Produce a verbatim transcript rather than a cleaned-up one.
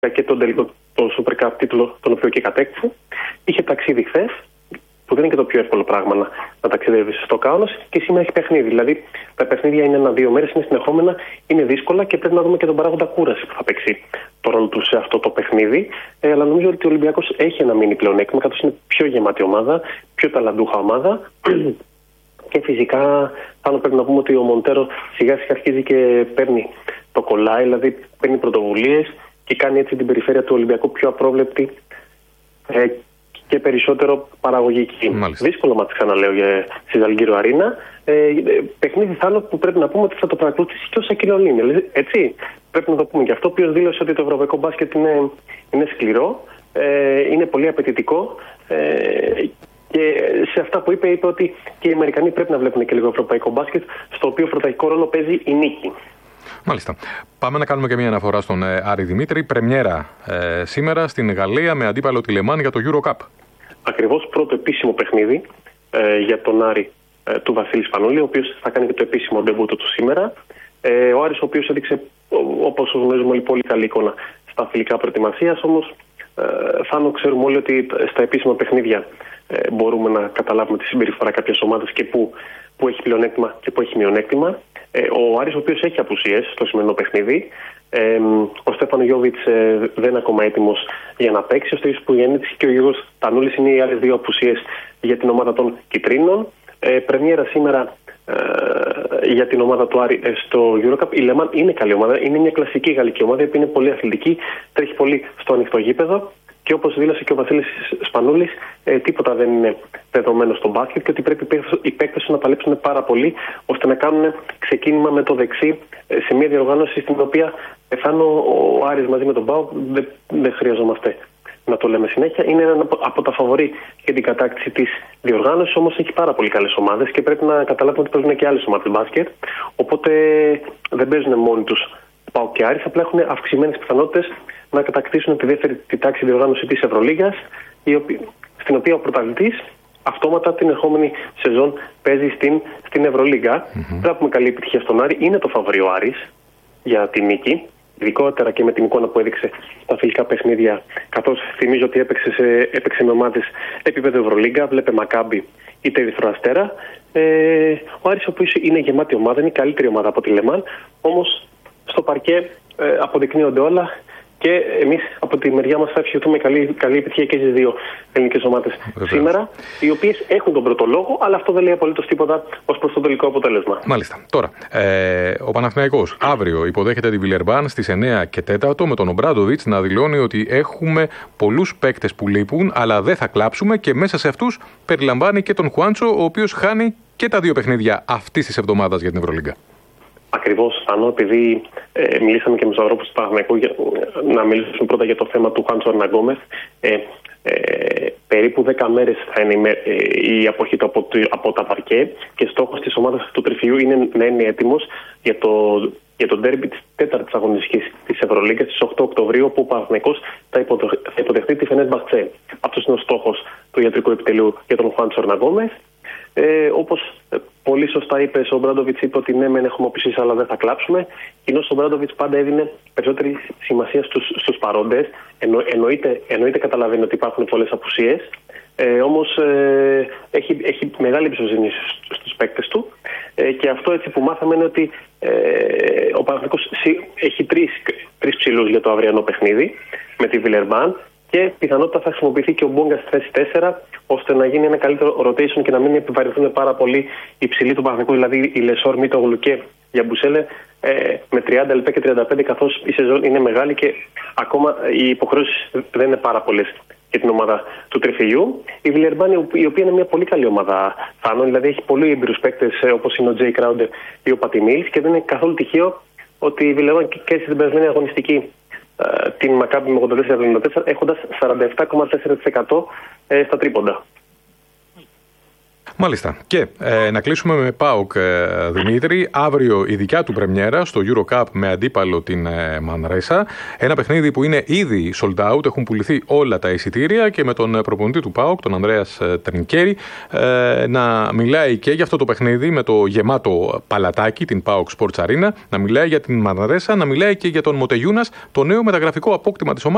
και τον τελικό, το Super Cup τίτλο, τον οποίο και κατέκτησε. Είχε ταξίδι χθες, που δεν είναι και το πιο εύκολο πράγμα να, να ταξιδεύει στο Κάουνας, και σήμερα έχει παιχνίδι. Δηλαδή τα παιχνίδια είναι ένα-δύο μέρες, είναι συνεχόμενα, είναι δύσκολα και πρέπει να δούμε και τον παράγοντα κούραση που θα παίξει το ρόλο του σε αυτό το παιχνίδι. Ε, αλλά νομίζω ότι ο Ολυμπιακός έχει ένα μίνι πλεονέκτημα, καθώς είναι πιο γεμάτη ομάδα, πιο ταλαντούχα ομάδα. Και φυσικά πάνω πρέπει να πούμε ότι ο Μοντέρο σιγά σιγά αρχίζει και παίρνει το κολλάι, δηλαδή παίρνει πρωτοβουλίες και κάνει έτσι την περιφέρεια του Ολυμπιακού πιο απρόβλεπτη ε, και περισσότερο παραγωγική. Μάλιστα. Δύσκολο μάτι, ξαναλέω, για στη Ζαλγκύριο Αρίνα. Ε, παιχνίδι Θάνο που πρέπει να πούμε ότι θα το παρακολουθήσει και ο Σακυλολίνη. Έτσι, πρέπει να το πούμε και αυτό. Ο οποίος δήλωσε ότι το ευρωπαϊκό μπάσκετ είναι, είναι σκληρό, ε, είναι πολύ απαιτητικό. Ε, και σε αυτά που είπε, είπε ότι και οι Αμερικανοί πρέπει να βλέπουν και λίγο ευρωπαϊκό μπάσκετ, στο οποίο πρωταρχικό ρόλο παίζει η νίκη. Μάλιστα. Πάμε να κάνουμε και μια αναφορά στον ε, Άρη Δημήτρη. Πρεμιέρα ε, σήμερα στην Γαλλία με αντίπαλο τη Λεμάν για το Euro Cup. Ακριβώς, πρώτο επίσημο παιχνίδι ε, για τον Άρη ε, του Βασίλη Σπανούλη, ο οποίος θα κάνει και το επίσημο ντεμπούτο του σήμερα. Ε, ο Άρης, ο οποίος έδειξε, όπως γνωρίζουμε όλοι, πολύ καλή εικόνα στα φιλικά προετοιμασίας. Όμως, ε, Θάνο, ξέρουμε όλοι ότι στα επίσημα παιχνίδια ε, μπορούμε να καταλάβουμε τη συμπεριφορά κάποιες ομάδες και που, που έχει πλεονέκτημα και που έχει μειονέκτημα. Ε, ο Άρης, ο οποίος έχει απουσίες στο σημερινό παιχνίδι. Ε, ο Στέφανο Γιώβιτς ε, δεν είναι ακόμα έτοιμος για να παίξει. Ο Στέλιος Πουγέννητης και ο Γιώργος Τανούλης είναι οι άλλες δύο απουσίες για την ομάδα των Κιτρίνων. Ε, πρεμιέρα σήμερα ε, για την ομάδα του Άρη ε, στο Euro Cup. Η Λεμάν είναι καλή ομάδα, είναι μια κλασική γαλλική ομάδα που είναι πολύ αθλητική, τρέχει πολύ στο ανοιχτό γήπεδο. Και όπως δήλωσε και ο Βασίλης Σπανούλης, ε, τίποτα δεν είναι δεδομένο στο μπάσκετ και ότι πρέπει οι παίκτες να παλέψουν πάρα πολύ ώστε να κάνουν ξεκίνημα με το δεξί ε, σε μια διοργάνωση στην οποία εφάνω ο Άρης μαζί με τον ΠΑΟΚ δεν, δεν χρειαζόμαστε να το λέμε συνέχεια. Είναι ένα από τα φαβορί για την κατάκτηση της διοργάνωσης, όμως έχει πάρα πολύ καλές ομάδες και πρέπει να καταλάβουμε ότι παίζουν και άλλες ομάδες μπάσκετ. Οπότε δεν παίζουν μόνοι τους ΠΑΟΚ και Άρης, απλά έχουν αυξημένες πιθανότητες να κατακτήσουν τη δεύτερη τη τάξη διοργάνωση της Ευρωλίγας, στην οποία ο πρωταθλητής αυτόματα την ερχόμενη σεζόν παίζει στην, στην Ευρωλίγα. Mm-hmm. Θα πούμε καλή επιτυχία στον Άρη. Είναι το φαβορί ο Άρης για τη νίκη, ειδικότερα και με την εικόνα που έδειξε στα φιλικά παιχνίδια, καθώς θυμίζω ότι έπαιξε, σε, έπαιξε με ομάδες επίπεδο Ευρωλίγα, βλέπε Μακάμπι είτε Ερυθρό Αστέρα. Ε, ο Άρης, ο οποίος είναι γεμάτη ομάδα, είναι η καλύτερη ομάδα από τη Λεμάν, όμως στο παρκέ ε, αποδεικνύονται όλα. Και εμείς από τη μεριά μας θα ευχηθούμε καλή, καλή επιτυχία και στις δύο ελληνικές ομάδες σήμερα, οι οποίες έχουν τον πρώτο λόγο, αλλά αυτό δεν λέει απολύτως τίποτα ως προς το τελικό αποτέλεσμα. Μάλιστα. Τώρα, ε, ο Παναθηναϊκός αύριο υποδέχεται τη Βιλερμπάν στις εννιά και τέσσερα με τον Ομπράντοβιτς να δηλώνει ότι έχουμε πολλούς παίκτες που λείπουν, αλλά δεν θα κλάψουμε, και μέσα σε αυτούς περιλαμβάνει και τον Χουάντσο, ο οποίος χάνει και τα δύο παιχνίδια αυτής της εβδομάδας για την Ευρωλίγκα. Ακριβώς, Θάνο, επειδή ε, μιλήσαμε και με τους ανθρώπους του Παναθηναϊκού, να μιλήσουμε πρώτα για το θέμα του Χουάντσο Αρναγκόμεθ. Ε, ε, περίπου δέκα μέρες θα είναι ε, η αποχή του από, από τα παρκέ και στόχος της ομάδας του Τριφυιού είναι να είναι έτοιμος για το, για το ντέρμπι της τέταρτης αγωνιστικής της Ευρωλίγκας στις οκτώ Οκτωβρίου, όπου ο Παναθηναϊκός θα υποδεχτεί τη Φενέρμπαχτσε. Αυτός είναι ο στόχος του ιατρικού επιτελείου για τον Χουάντσο Αρναγκόμεθ. Ε, όπως πολύ σωστά είπε, ο Ομπράντοβιτς είπε ότι ναι, μεν έχουμε απουσίες, αλλά δεν θα κλάψουμε. Κοινώς ο Ομπράντοβιτς πάντα έδινε περισσότερη σημασία στους, στους παρόντες. Εννο, εννοείται, εννοείται καταλαβαίνει ότι υπάρχουν πολλές απουσίες. Ε, όμως ε, έχει, έχει μεγάλη εμπιστοσύνη στους παίκτες του. Ε, και αυτό έτσι που μάθαμε είναι ότι ε, ο Παναθηναϊκός έχει τρεις, τρεις ψηλούς για το αυριανό παιχνίδι με τη Βιλερμπάν. Και πιθανότητα θα χρησιμοποιηθεί και ο Μπόγκα στη θέση τέσσερα, ώστε να γίνει ένα καλύτερο rotation και να μην επιβαρυνθούν πάρα πολύ οι ψηλοί του Παναθηναϊκού, δηλαδή η Λεσόρ, Μίτογλου και Γιαμπουσέλε, ε, με τριάντα λεπτά και τριάντα πέντε, καθώς η σεζόν είναι μεγάλη και ακόμα οι υποχρεώσεις δεν είναι πάρα πολλές για την ομάδα του Τριφυιού. Η Βιλερμπάν, η οποία είναι μια πολύ καλή ομάδα, Θάνο, δηλαδή έχει πολύ έμπειρους παίκτες όπως είναι ο Τζέι Κράουντερ ή ο Πατιμίλης, και δεν είναι καθόλου τυχαίο ότι η Βιλερμπάν και στην περασμένη αγωνιστική την Μακάμπι με ογδόντα τέσσερα εβδομήντα τέσσερα, έχοντας σαράντα επτά κόμμα τέσσερα τοις εκατό στα τρίποντα. Μάλιστα. Και ε, να κλείσουμε με ΠΑΟΚ, ε, Δημήτρη. Αύριο η δικιά του πρεμιέρα στο Euro Cup με αντίπαλο την ε, Μανρέσα. Ένα παιχνίδι που είναι ήδη sold out, έχουν πουληθεί όλα τα εισιτήρια, και με τον προπονητή του ΠΑΟΚ, τον Ανδρέας ε, Τρινκέρι, ε, να μιλάει και για αυτό το παιχνίδι με το γεμάτο παλατάκι, την ΠΑΟΚ Sports Arena, να μιλάει για την Μανρέσα, να μιλάει και για τον Μοτεγιούνας, το νέο μεταγραφικό απόκτημα της ομάδας.